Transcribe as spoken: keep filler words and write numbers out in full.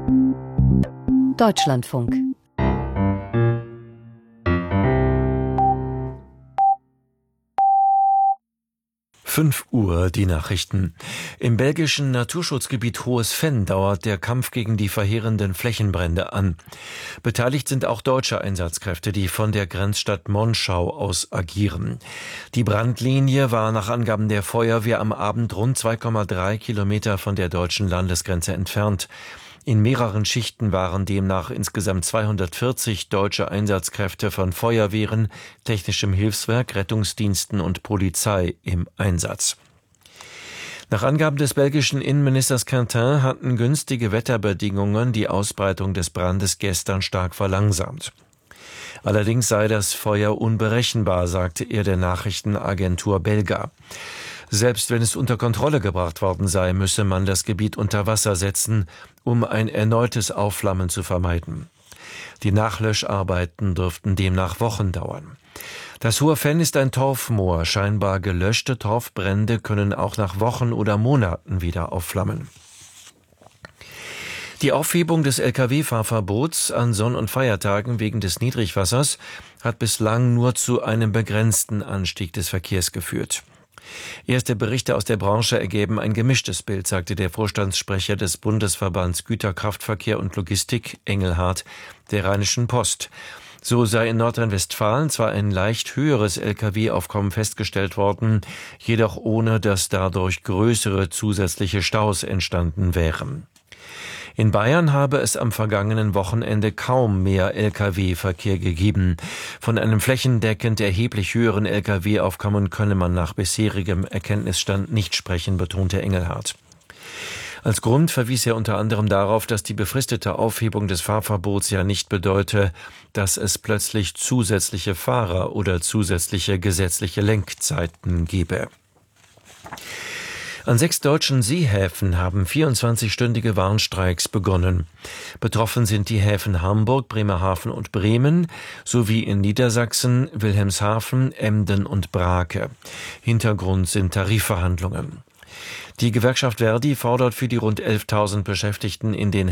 Deutschlandfunk. fünf Uhr, die Nachrichten. Im belgischen Naturschutzgebiet Hohes Venn dauert der Kampf gegen die verheerenden Flächenbrände an. Beteiligt sind auch deutsche Einsatzkräfte, die von der Grenzstadt Monschau aus agieren. Die Brandlinie war nach Angaben der Feuerwehr am Abend rund zwei Komma drei Kilometer von der deutschen Landesgrenze entfernt. In mehreren Schichten waren demnach insgesamt zweihundertvierzig deutsche Einsatzkräfte von Feuerwehren, technischem Hilfswerk, Rettungsdiensten und Polizei im Einsatz. Nach Angaben des belgischen Innenministers Quintin hatten günstige Wetterbedingungen die Ausbreitung des Brandes gestern stark verlangsamt. Allerdings sei das Feuer unberechenbar, sagte er der Nachrichtenagentur Belga. Selbst wenn es unter Kontrolle gebracht worden sei, müsse man das Gebiet unter Wasser setzen, um ein erneutes Aufflammen zu vermeiden. Die Nachlöscharbeiten dürften demnach Wochen dauern. Das Hohe Venn ist ein Torfmoor. Scheinbar gelöschte Torfbrände können auch nach Wochen oder Monaten wieder aufflammen. Die Aufhebung des L K W-Fahrverbots an Sonn- und Feiertagen wegen des Niedrigwassers hat bislang nur zu einem begrenzten Anstieg des Verkehrs geführt. Erste Berichte aus der Branche ergeben ein gemischtes Bild, sagte der Vorstandssprecher des Bundesverbands Güterkraftverkehr und Logistik, Engelhardt, der Rheinischen Post. So sei in Nordrhein-Westfalen zwar ein leicht höheres L K W-Aufkommen festgestellt worden, jedoch ohne, dass dadurch größere zusätzliche Staus entstanden wären. In Bayern habe es am vergangenen Wochenende kaum mehr L K W-Verkehr gegeben. Von einem flächendeckend erheblich höheren L K W-Aufkommen könne man nach bisherigem Erkenntnisstand nicht sprechen, betonte Engelhardt. Als Grund verwies er unter anderem darauf, dass die befristete Aufhebung des Fahrverbots ja nicht bedeute, dass es plötzlich zusätzliche Fahrer oder zusätzliche gesetzliche Lenkzeiten gebe. An sechs deutschen Seehäfen haben vierundzwanzigstündige Warnstreiks begonnen. Betroffen sind die Häfen Hamburg, Bremerhaven und Bremen sowie in Niedersachsen Wilhelmshaven, Emden und Brake. Hintergrund sind Tarifverhandlungen. Die Gewerkschaft Verdi fordert für die rund elftausend Beschäftigten in den